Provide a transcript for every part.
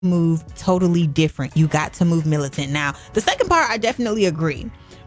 move totally different. You got to move militant. Now, the second part, I definitely agree.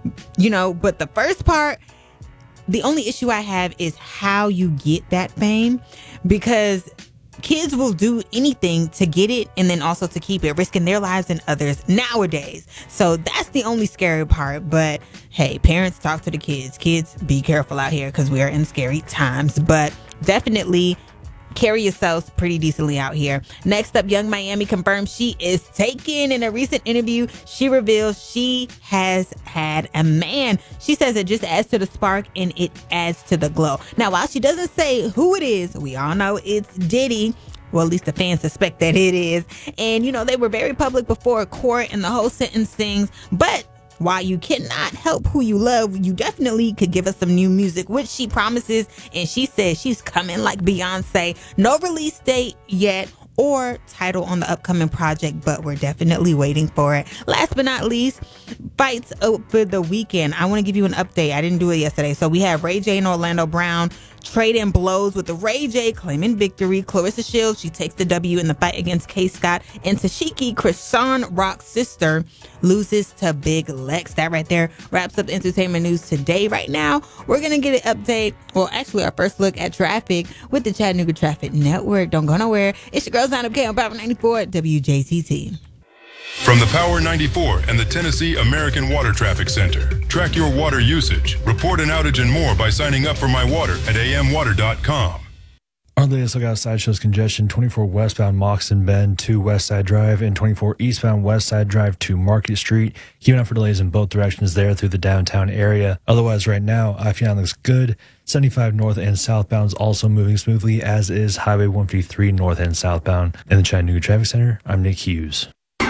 But the first part, the only issue I have is how you get that fame, because kids will do anything to get it and then also to keep it, risking their lives and others nowadays. So that's the only scary part. But hey, parents, talk to the kids. Kids, be careful out here because we are in scary times. But definitely carry yourselves pretty decently out here. Next up, Young Miami confirms she is taken. In a recent interview, she reveals she has had a man. She says it just adds to the spark and it adds to the glow. Now, while she doesn't say who it is, we all know it's Diddy. Well, at least the fans suspect that it is. And, they were very public before court and the whole sentence things. But while you cannot help who you love, you definitely could give us some new music, which she promises. And she says she's coming like Beyonce. No release date yet or title on the upcoming project, but we're definitely waiting for it. Last but not least, fights over the weekend. I want to give you an update. I didn't do it yesterday. So we have Ray J and Orlando Brown trading blows, with the Ray J claiming victory. Clarissa Shields, she takes the W in the fight against K. Scott. And Tashiki, Krishan Rock's sister, loses to Big Lex. That right there wraps up the entertainment news today. Right now, we're going to get an update. Well, actually, our first look at traffic with the Chattanooga Traffic Network. Don't go nowhere. It's your girl, Sign Up K on Power 94 WJTT. From the Power 94 and the Tennessee American Water Traffic Center. Track your water usage, report an outage and more by signing up for My Water at amwater.com. Our latest look outside shows congestion 24 westbound Moxon Bend to West Side Drive and 24 eastbound West Side Drive to Market Street. Keeping up for delays in both directions there through the downtown area. Otherwise, right now, I-59 looks good. 75 north and southbound is also moving smoothly, as is Highway 153 north and southbound. In the Chattanooga Traffic Center, I'm Nick Hughes.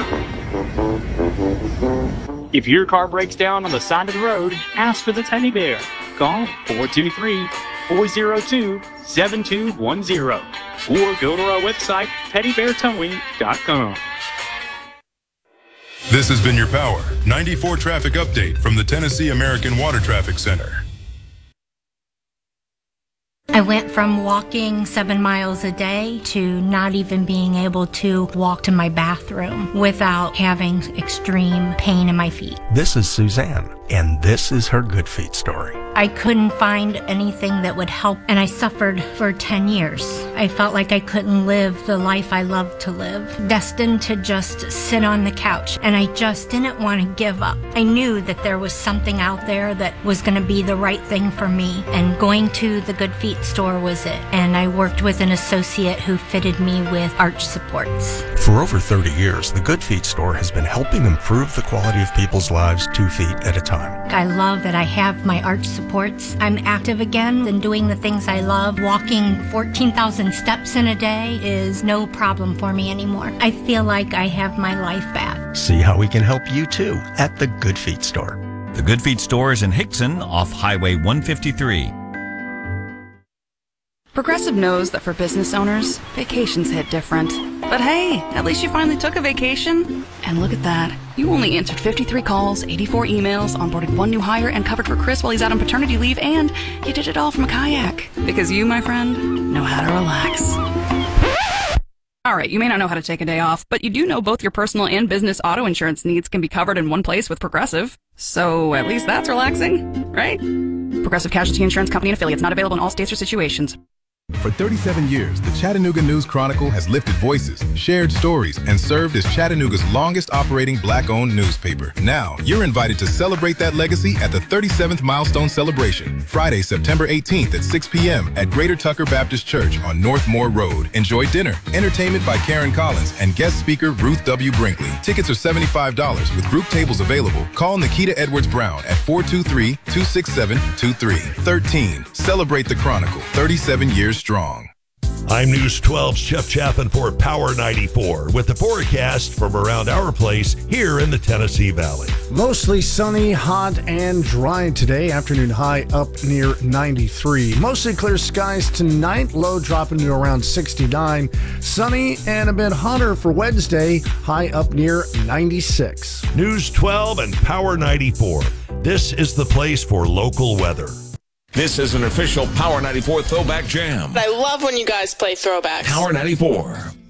If your car breaks down on the side of the road, ask for the Teddy Bear. Call 423-402-7210 or go to our website, teddybeartowing.com. This has been your Power 94 traffic update from the Tennessee American Water Traffic Center. I went from walking 7 miles a day to not even being able to walk to my bathroom without having extreme pain in my feet. This is Suzanne, and this is her Good Feet story. I couldn't find anything that would help, and I suffered for 10 years. I felt like I couldn't live the life I loved to live, destined to just sit on the couch, and I just didn't want to give up. I knew that there was something out there that was going to be the right thing for me, and going to the Good Feet store was it. And I worked with an associate who fitted me with arch supports. For over 30 years, the Good Feet store has been helping improve the quality of people's lives 2 feet at a time. I love that I have my arch supports. I'm active again and doing the things I love. Walking 14,000 steps in a day is no problem for me anymore. I feel like I have my life back. See how we can help you too at the Good Feet store. The Good Feet store is in Hickson off Highway 153. Progressive knows that for business owners, vacations hit different. But hey, at least you finally took a vacation. And look at that. You only answered 53 calls, 84 emails, onboarded 1 new hire, and covered for Chris while he's out on paternity leave, and you did it all from a kayak. Because you, my friend, know how to relax. All right, you may not know how to take a day off, but you do know both your personal and business auto insurance needs can be covered in one place with Progressive. So at least that's relaxing, right? Progressive Casualty Insurance Company and affiliates, not available in all states or situations. For 37 years, the Chattanooga News Chronicle has lifted voices, shared stories, and served as Chattanooga's longest operating Black-owned newspaper. Now, you're invited to celebrate that legacy at the 37th Milestone Celebration, Friday, September 18th at 6 p.m. at Greater Tucker Baptist Church on North Moore Road. Enjoy dinner, entertainment by Karen Collins, and guest speaker Ruth W. Brinkley. Tickets are $75 with group tables available. Call Nikita Edwards Brown at 423-267-2313. 13. Celebrate the Chronicle, 37 years strong. I'm News 12's Jeff Chapin for Power 94 with the forecast from around our place here in the Tennessee Valley. Mostly sunny, hot, and dry today. Afternoon high up near 93. Mostly clear skies tonight. Low dropping to around 69. Sunny and a bit hotter for Wednesday. High up near 96. News 12 and Power 94. This is the place for local weather. This is an official Power 94 Throwback Jam. I love when you guys play Throwbacks. Power 94.